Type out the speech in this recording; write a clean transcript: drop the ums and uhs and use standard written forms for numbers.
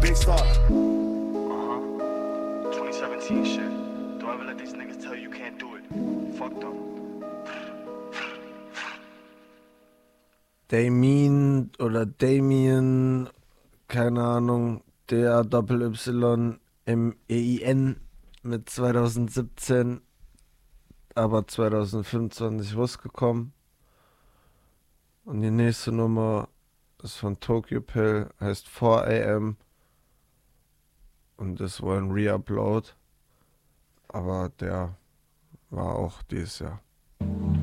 they start. 2017 shit. Don't ever let these niggas tell you can't do it. Fuck them. Damien oder Damien, keine Ahnung, DAYYMEIN mit 2017, aber 2025 rausgekommen. Und die nächste Nummer ist von Tokyo Pill, heißt 4 AM und das war ein Reupload, aber der war auch dieses Jahr.